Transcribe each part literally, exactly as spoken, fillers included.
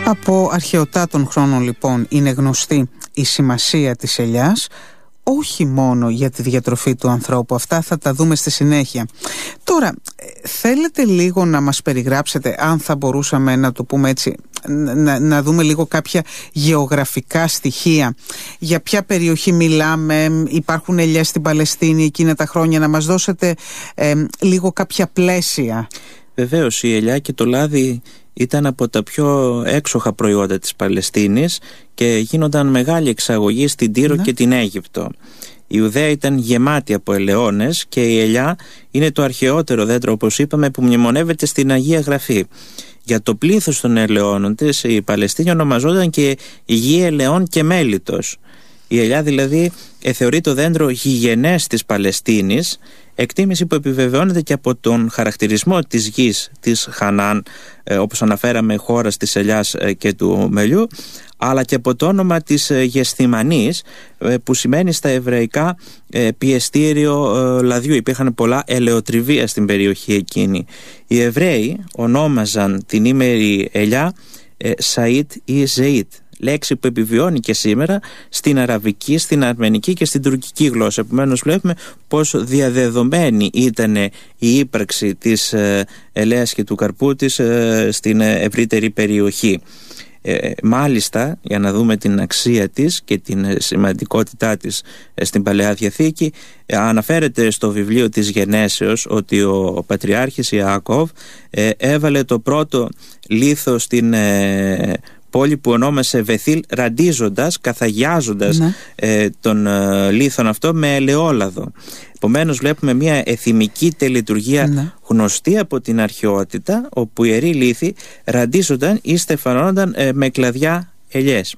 Από αρχαιοτάτων χρόνων λοιπόν είναι γνωστή η σημασία της ελιάς, όχι μόνο για τη διατροφή του ανθρώπου. Αυτά θα τα δούμε στη συνέχεια. Τώρα, θέλετε λίγο να μας περιγράψετε, αν θα μπορούσαμε να το πούμε έτσι, να, να δούμε λίγο κάποια γεωγραφικά στοιχεία. Για ποια περιοχή μιλάμε, υπάρχουν ελιές στην Παλαιστίνη εκείνα τα χρόνια, να μας δώσετε ε, λίγο κάποια πλαίσια. Βεβαίως, η ελιά και το λάδι ήταν από τα πιο έξοχα προϊόντα της Παλαιστίνης και γίνονταν μεγάλη εξαγωγή στην Τύρο, ναι, και την Αίγυπτο. Η Ιουδαία ήταν γεμάτη από ελαιώνες και η ελιά είναι το αρχαιότερο δέντρο, όπως είπαμε, που μνημονεύεται στην Αγία Γραφή. Για το πλήθος των ελαιώνων της η Παλαιστίνη ονομαζόταν και γη ελαιών και μέλιτος. Η ελιά δηλαδή ε, θεωρεί το δέντρο γηγενές της Παλαιστίνης, εκτίμηση που επιβεβαιώνεται και από τον χαρακτηρισμό της γης της Χανάν, ε, όπως αναφέραμε, χώρας της ελιάς ε, και του μελιού, αλλά και από το όνομα της ε, Γεσθημανής, ε, που σημαίνει στα εβραϊκά ε, πιεστήριο ε, λαδιού. Υπήρχαν πολλά ελαιοτριβία στην περιοχή εκείνη. Οι Εβραίοι ονόμαζαν την ήμερη ελιά ε, Σαΐτ ή Ζεΐτ, λέξη που επιβιώνει και σήμερα στην αραβική, στην αρμενική και στην τουρκική γλώσσα. Επομένως βλέπουμε πόσο διαδεδομένη ήταν η ύπαρξη της ε, ελαίας και του καρπού της ε, στην ευρύτερη περιοχή. Ε, μάλιστα, για να δούμε την αξία της και την σημαντικότητά της ε, στην Παλαιά Διαθήκη, ε, αναφέρεται στο βιβλίο της Γενέσεως ότι ο, ο Πατριάρχης Ιάκωβ ε, έβαλε το πρώτο λίθο στην ε, πόλη που ονόμασε Βεθήλ, ραντίζοντας, καθαγιάζοντας, ναι, ε, τον ε, λίθον αυτό με ελαιόλαδο. Επομένως βλέπουμε μια εθιμική τελετουργία, ναι, γνωστή από την αρχαιότητα, όπου οι ιεροί λίθοι ραντίζονταν ή στεφανώνονταν ε, με κλαδιά ελιές.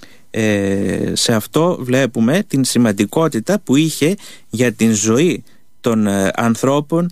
Ε, σε αυτό βλέπουμε την σημαντικότητα που είχε για την ζωή των ε, ανθρώπων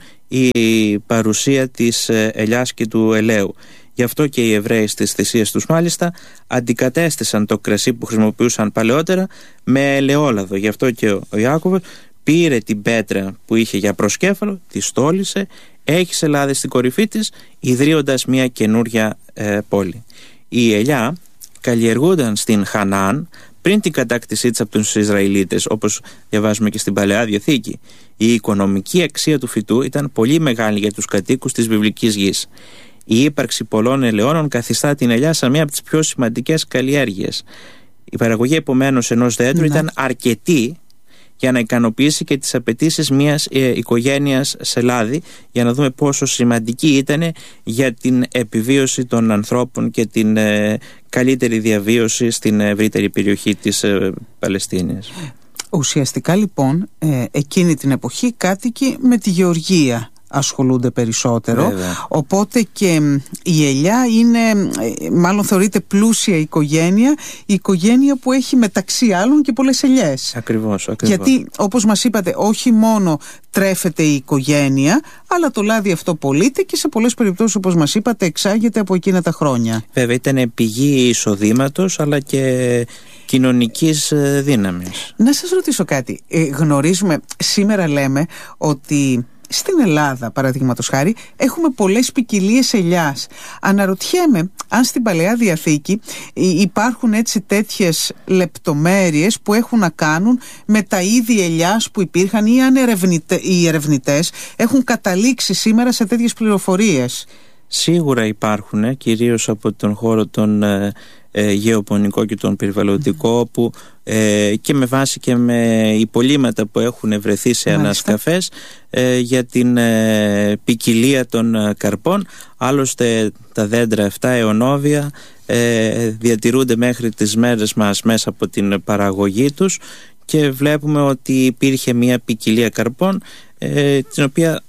η παρουσία της ε, ελιάς και του ελαίου. Γι' αυτό και οι Εβραίοι στις θυσίες τους μάλιστα αντικατέστησαν το κρασί που χρησιμοποιούσαν παλαιότερα με ελαιόλαδο. Γι' αυτό και ο Ιάκωβος πήρε την πέτρα που είχε για προσκέφαλο, τη στόλισε, έχισε λάδι στην κορυφή της, ιδρύοντας μια καινούρια ε, πόλη. Η ελιά καλλιεργούνταν στην Χανάν πριν την κατάκτησή της από τους Ισραηλίτες, όπως διαβάζουμε και στην Παλαιά Διαθήκη. Η οικονομική αξία του φυτού ήταν πολύ μεγάλη για τους κατοίκους της βιβλικής γης. Η ύπαρξη πολλών ελαιώνων καθιστά την ελιά σαν μία από τις πιο σημαντικές καλλιέργειες. Η παραγωγή επομένως ενός δέντρου, ναι, ήταν αρκετή για να ικανοποιήσει και τις απαιτήσεις μιας ε, οικογένειας σε λάδι, για να δούμε πόσο σημαντική ήταν για την επιβίωση των ανθρώπων και την ε, καλύτερη διαβίωση στην ευρύτερη περιοχή της ε, Παλαιστίνης. Ουσιαστικά λοιπόν ε, εκείνη την εποχή κάτοικοι με τη γεωργία ασχολούνται περισσότερο. Βέβαια. Οπότε και η ελιά είναι, μάλλον θεωρείται πλούσια οικογένεια, η οικογένεια που έχει μεταξύ άλλων και πολλές ελιές. Ακριβώς, ακριβώς. Γιατί όπως μας είπατε, όχι μόνο τρέφεται η οικογένεια, αλλά το λάδι αυτό πωλείται και σε πολλές περιπτώσεις, όπως μας είπατε, εξάγεται από εκείνα τα χρόνια. Βέβαια, ήταν πηγή εισοδήματος αλλά και κοινωνικής δύναμης. Να σας ρωτήσω κάτι. Ε, γνωρίζουμε, σήμερα λέμε ότι στην Ελλάδα, παραδείγματος χάρη, έχουμε πολλές ποικιλίες ελιάς. Αναρωτιέμαι αν στην Παλαιά Διαθήκη υπάρχουν έτσι τέτοιες λεπτομέρειες που έχουν να κάνουν με τα είδη ελιάς που υπήρχαν, ή αν οι ερευνητές έχουν καταλήξει σήμερα σε τέτοιες πληροφορίες. Σίγουρα υπάρχουν, κυρίως από τον χώρο των ε, ε, γεωπονικό και τον περιβαλλοντικό, mm. που ε, και με βάση και με υπολείμματα που έχουν βρεθεί σε ανασκαφές ε, για την ε, ποικιλία των ε, καρπών. Άλλωστε τα δέντρα αυτά αιωνόβια ε, διατηρούνται μέχρι τις μέρες μας μέσα από την παραγωγή τους, και βλέπουμε ότι υπήρχε μια ποικιλία καρπών ε, την οποία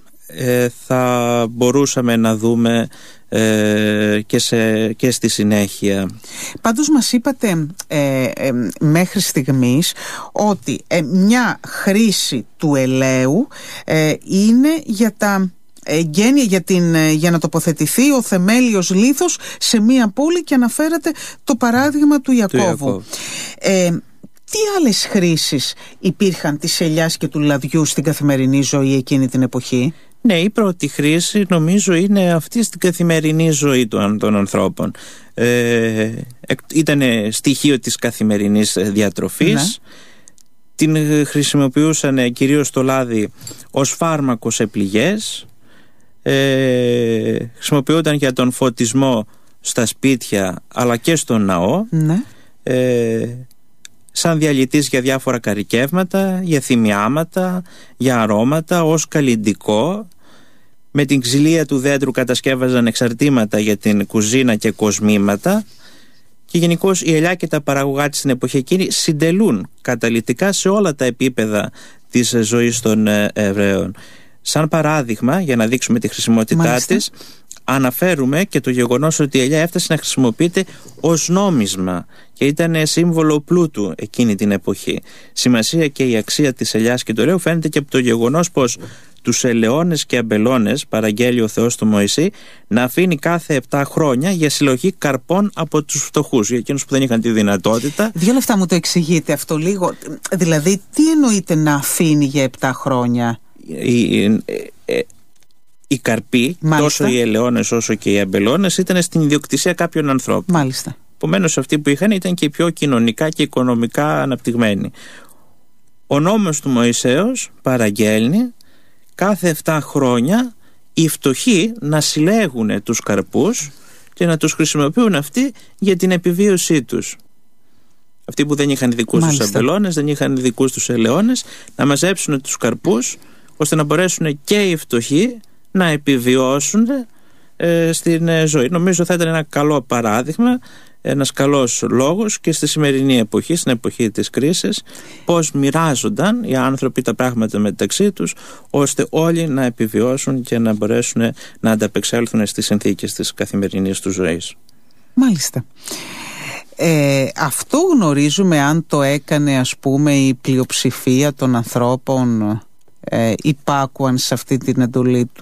Ε, θα μπορούσαμε να δούμε ε, και, σε, και στη συνέχεια. Πάντως μας είπατε ε, ε, μέχρι στιγμής ότι ε, μια χρήση του ελαίου ε, είναι για τα γένεια, για, την, για να τοποθετηθεί ο θεμέλιος λίθος σε μια πόλη, και αναφέρατε το παράδειγμα του Ιακώβου. Ε, τι άλλες χρήσεις υπήρχαν της ελιάς και του λαδιού στην καθημερινή ζωή εκείνη την εποχή? Ναι, η πρώτη χρήση νομίζω είναι αυτή στην καθημερινή ζωή των, των ανθρώπων. Ε, ήταν στοιχείο της καθημερινής διατροφής. Ναι. Την χρησιμοποιούσαν κυρίως το λάδι ως φάρμακο σε πληγές. Ε, χρησιμοποιούνταν για τον φωτισμό στα σπίτια αλλά και στον ναό. Ναι. Ε, σαν διαλυτής για διάφορα καρικεύματα, για θυμιάματα, για αρώματα, ως καλλυντικό. Με την ξυλία του δέντρου κατασκεύαζαν εξαρτήματα για την κουζίνα και κοσμήματα. Και γενικώς η ελιά και τα παραγωγά της στην εποχή εκείνη συντελούν καταλυτικά σε όλα τα επίπεδα της ζωής των Εβραίων. Σαν παράδειγμα, για να δείξουμε τη χρησιμότητά Μάλιστα. της, αναφέρουμε και το γεγονός ότι η ελιά έφτασε να χρησιμοποιείται ως νόμισμα και ήταν σύμβολο πλούτου εκείνη την εποχή. Σημασία και η αξία της ελιάς και του ελαίου φαίνεται και από το γεγονός πως τους ελαιώνες και αμπελώνες παραγγέλει ο Θεός του Μωυσή να αφήνει κάθε επτά χρόνια για συλλογή καρπών από τους φτωχούς, για εκείνους που δεν είχαν τη δυνατότητα. Δύο λεφτά μου το εξηγείτε αυτό λίγο. Δηλαδή, τι εννοείται να αφήνει για επτά χρόνια? Η, η, η, οι καρποί, Μάλιστα. τόσο οι ελαιώνες όσο και οι αμπελώνες, ήταν στην ιδιοκτησία κάποιων ανθρώπων. Μάλιστα. Επομένως, αυτοί που είχαν ήταν και οι πιο κοινωνικά και οικονομικά αναπτυγμένοι. Ο νόμος του Μωυσέως παραγγέλνει κάθε επτά χρόνια οι φτωχοί να συλλέγουν τους καρπούς και να τους χρησιμοποιούν αυτοί για την επιβίωσή τους. Αυτοί που δεν είχαν δικούς Μάλιστα. τους αμπελώνες, δεν είχαν δικούς τους ελαιώνες, να μαζέψουν τους καρπούς ώστε να μπορέσουν και οι φτωχοί να επιβιώσουν ε, στην ε, ζωή. Νομίζω θα ήταν ένα καλό παράδειγμα, ένας καλός λόγος και στη σημερινή εποχή, στην εποχή της κρίσης, πώς μοιράζονταν οι άνθρωποι τα πράγματα μεταξύ τους ώστε όλοι να επιβιώσουν και να μπορέσουν να ανταπεξέλθουν στις συνθήκες της καθημερινής τους ζωής. Μάλιστα. Ε, αυτό γνωρίζουμε αν το έκανε, ας πούμε, η πλειοψηφία των ανθρώπων ε, υπάκουαν σε αυτή την εντολή του